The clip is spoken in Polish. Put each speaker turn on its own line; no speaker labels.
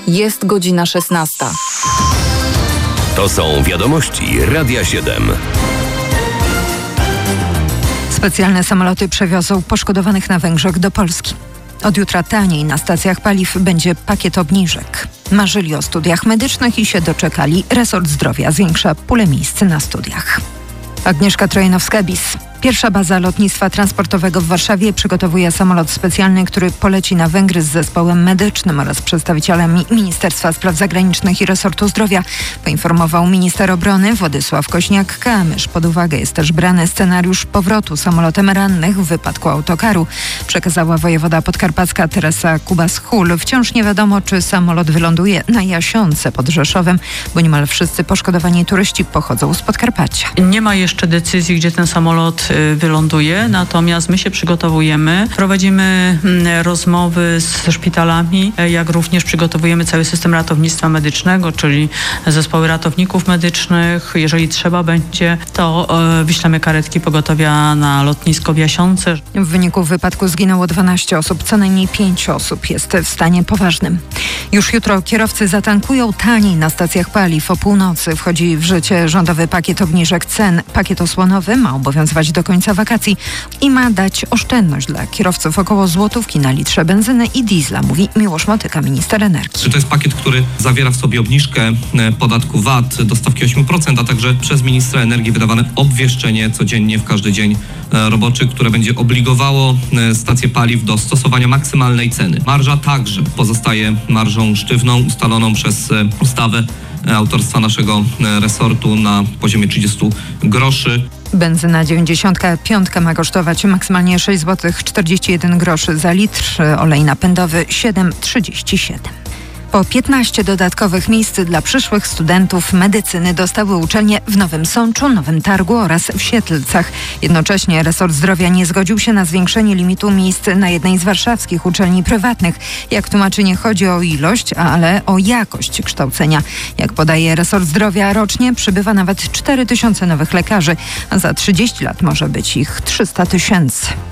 Jest godzina 16.
To są wiadomości Radia 7.
Specjalne samoloty przewiozą poszkodowanych na Węgrzech do Polski. Od jutra taniej na stacjach paliw będzie pakiet obniżek. Marzyli o studiach medycznych i się doczekali. Resort Zdrowia zwiększa pulę miejsc na studiach. Agnieszka Trojanowska-Bis. Pierwsza baza lotnictwa transportowego w Warszawie przygotowuje samolot specjalny, który poleci na Węgry z zespołem medycznym oraz przedstawicielami Ministerstwa Spraw Zagranicznych i Resortu Zdrowia, poinformował minister obrony Władysław Kośniak-Kamysz. Pod uwagę jest też brany scenariusz powrotu samolotem rannych w wypadku autokaru, przekazała wojewoda podkarpacka Teresa Kubas-Hul. Wciąż nie wiadomo, czy samolot wyląduje na Jasionce pod Rzeszowem, bo niemal wszyscy poszkodowani turyści pochodzą z Podkarpacia.
Nie ma jeszcze decyzji, gdzie ten samolot wyląduje, natomiast my się przygotowujemy, prowadzimy rozmowy ze szpitalami, jak również przygotowujemy cały system ratownictwa medycznego, czyli zespoły ratowników medycznych. Jeżeli trzeba będzie, to wyślemy karetki pogotowia na lotnisko w Jasionce.
W wyniku wypadku zginęło 12 osób, co najmniej 5 osób jest w stanie poważnym. Już jutro kierowcy zatankują taniej na stacjach paliw. O północy wchodzi w życie rządowy pakiet obniżek cen. Pakiet osłonowy ma obowiązywać do końca wakacji i ma dać oszczędność dla kierowców około złotówki na litrze benzyny i diesla, mówi Miłosz Motyka, minister energii.
To jest pakiet, który zawiera w sobie obniżkę podatku VAT do stawki 8%, a także przez ministra energii wydawane obwieszczenie codziennie w każdy dzień roboczy, które będzie obligowało stacje paliw do stosowania maksymalnej ceny. Marża także pozostaje marżą sztywną, ustaloną przez ustawę autorstwa naszego resortu na poziomie 30 groszy.
Benzyna 95 ma kosztować maksymalnie 6,41 zł za litr, olej napędowy 7,37. Po 15 dodatkowych miejsc dla przyszłych studentów medycyny dostały uczelnie w Nowym Sączu, Nowym Targu oraz w Siedlcach. Jednocześnie resort zdrowia nie zgodził się na zwiększenie limitu miejsc na jednej z warszawskich uczelni prywatnych. Jak tłumaczy, nie chodzi o ilość, ale o jakość kształcenia. Jak podaje resort zdrowia, rocznie przybywa nawet 4 000 nowych lekarzy, a za 30 lat może być ich 300 000.